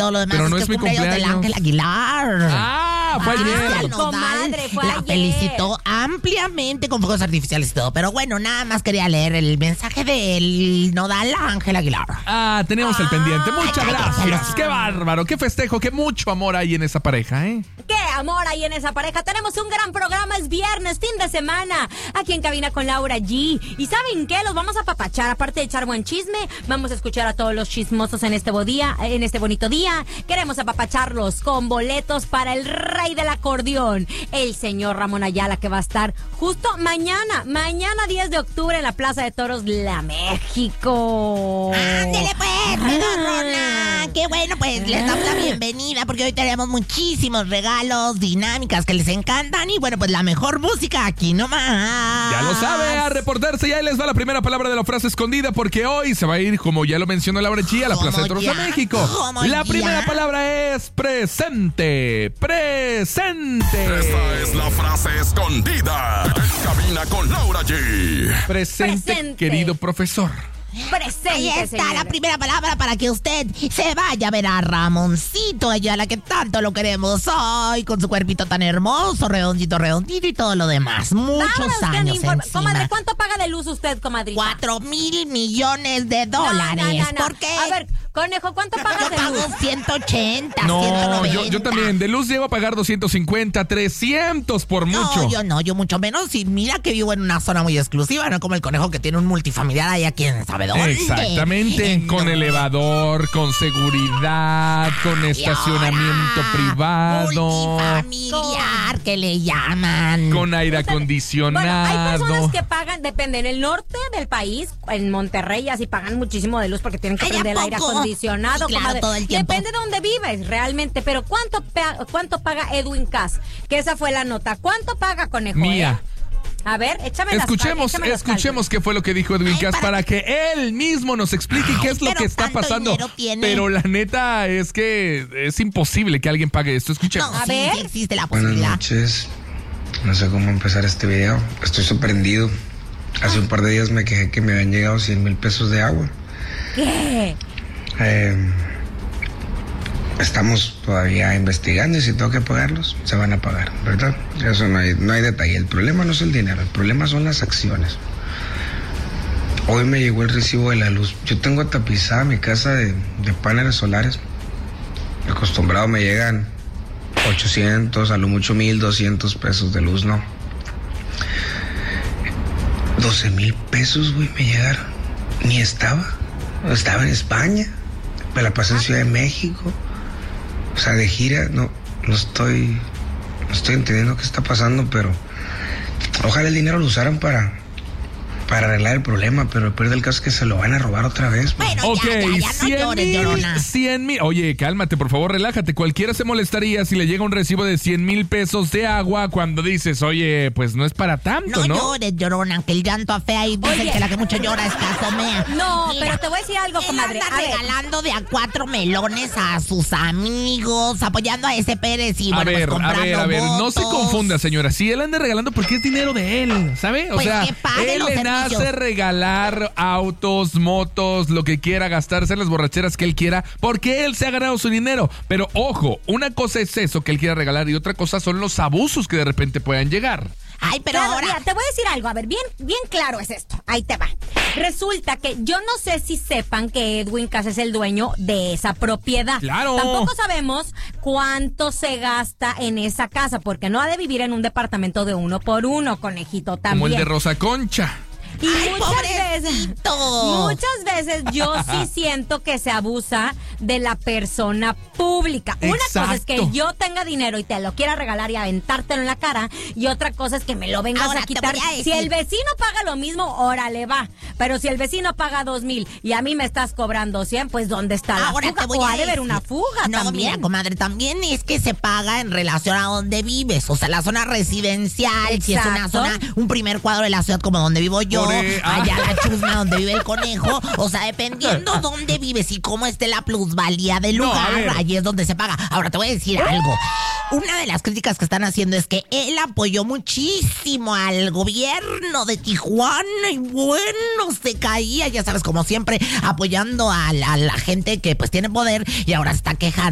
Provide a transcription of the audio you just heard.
todo lo demás. Pero no es mi cumpleaños del cumpleaños. Ángel Aguilar. Fue ayer. Comadre, fue la ayer. felicitó ampliamente con fuegos artificiales y todo. Pero bueno, nada más quería leer el mensaje del Nodal Ángel Aguilar. Tenemos el pendiente. Muchas ay, gracias. Qué bárbaro, qué festejo, qué mucho amor hay en esa pareja, ¿eh? ¡Qué amor hay en esa pareja! Tenemos un gran programa, es viernes, fin de semana, aquí en cabina con Laura G. ¿Y saben qué? Los vamos a apapachar, aparte de echar buen chisme, vamos a escuchar a todos los chismosos en este bonito día. Queremos apapacharlos con boletos para el rey del acordeón, el señor Ramón Ayala, que va a estar justo mañana 10 de octubre en la Plaza de Toros La México. ¡Ándele pues, Rona! ¡Qué bueno! Pues les damos la bienvenida porque hoy tenemos muchísimos regalos, dinámicas que les encantan y bueno, pues la mejor música aquí nomás. Ya lo sabe, a reportarse. Ya les va la primera palabra de la frase escondida porque hoy se va a ir, como ya lo mencionó Laura G, a la Plaza de Toros de México. La primera palabra es presente. ¡Presente! Esta es la frase escondida en cabina con Laura G. Presente, querido profesor. Presente, Ahí está señores. la primera palabra para que usted se vaya a ver a Ramoncito Ayala, que tanto lo queremos hoy, con su cuerpito tan hermoso, redondito y todo lo demás. Muchos Vámonos, años que encima. Comadre, ¿cuánto paga de luz usted, comadrita? 4,000 millones de dólares. No. ¿Por qué? A ver, conejo, ¿cuánto pagas Yo de pago luz? 180, No, 190. yo también. De luz llego a pagar 250, 300 por mucho. Yo mucho menos. Y mira que vivo en una zona muy exclusiva, no como el conejo que tiene un multifamiliar allá, quién sabe dónde. Exactamente, con No. elevador, con seguridad, con estacionamiento privado, Multifamiliar, que le llaman. con aire Bueno, hay acondicionado. personas que pagan, depende, en el norte del país, en Monterrey, así pagan muchísimo de luz porque tienen que Ay, ¿a prender el aire poco? acondicionado. Sí, claro, comadre. todo el tiempo. Depende de dónde vives, realmente. Pero ¿cuánto paga Edwin Cass? Que esa fue la nota. ¿Cuánto paga, conejo? Mía. A ver, échame Escuchemos qué fue lo que dijo Edwin Ay, Cass para que él mismo nos explique qué es lo pero que está tanto pasando. dinero tiene. Pero la neta es que es imposible que alguien pague esto. Escuchemos. No, A sí, ver. sí existe la Buenas posibilidad. noches. No sé cómo empezar este video. Estoy sorprendido. Hace un par de días me quejé que me habían llegado 100,000 pesos de agua. ¿Qué? Estamos todavía investigando y si tengo que pagarlos, se van a pagar, ¿verdad? Eso no hay detalle. El problema no es el dinero, el problema son las acciones. Hoy me llegó el recibo de la luz. Yo tengo tapizada mi casa de paneles solares. Acostumbrado me llegan 800, a lo mucho 1,200 pesos de luz, ¿no? 12,000 pesos, güey, me llegaron. Ni estaba en España. Me la pasé en Ciudad de México. O sea, de gira, no estoy entendiendo qué está pasando, pero ojalá el dinero lo usaran para arreglar el problema, pero el peor del caso es que se lo van a robar otra vez. Pues. Bueno, Ok, ya no llores, Llorona. 100,000. Oye, cálmate, por favor, relájate. Cualquiera se molestaría si le llega un recibo de 100,000 pesos de agua cuando dices, oye, pues no es para tanto, ¿no? Llores, Llorona, que el llanto afea y dicen Oye. que la que mucho llora es casomea. No, Mira, pero te voy a decir algo, él comadre. anda A ver. regalando de a 4 melones a sus amigos, apoyando a ese Pérez y A bueno, ver, pues comprando a ver, no se votos. confunda, señora. Si él anda regalando porque es dinero de él, ¿sabe? O Pues sea, que pague él los le servicios. nace regalar autos, motos, lo que quiera, gastarse en las borracheras que él quiera, porque él se ha ganado su dinero. Pero ojo, una cosa es eso que él quiera regalar y otra cosa son los abusos que de repente puedan llegar. Ay, pero Claro, ahora... mira, te voy a decir algo, a ver, bien claro es esto, ahí te va. Resulta que yo no sé si sepan que Edwin Cass es el dueño de esa propiedad. ¡Claro! Tampoco sabemos cuánto se gasta en esa casa, porque no ha de vivir en un departamento de 1 por 1, conejito, también. Como el de Rosa Concha. Y ¡Ay, muchas veces yo sí siento que se abusa de la persona pública. Una cosa es que Exacto. yo tenga dinero y te lo quiera regalar y aventártelo en la cara, y otra cosa es que me lo vengas Ahora, a te quitar. voy a decir. Si el vecino paga lo mismo, órale, va. Pero si el vecino paga 2,000 y a mí me estás cobrando 100, pues ¿dónde está la Ahora fuga? te voy O a ha de haber decir. una fuga No, también. mira, comadre, también es que se paga en relación a donde vives. O sea, la zona residencial, si es una Exacto. zona, un primer cuadro de la ciudad como donde vivo yo, allá la chusma donde vive el conejo. O sea, dependiendo dónde vives y cómo esté la plusvalía del No, a lugar, ver. ahí es donde se paga. Ahora te voy a decir algo. Una de las críticas que están haciendo es que él apoyó muchísimo al gobierno de Tijuana y bueno, se caía, ya sabes, como siempre, apoyando a la gente que pues tiene poder y ahora se está quejando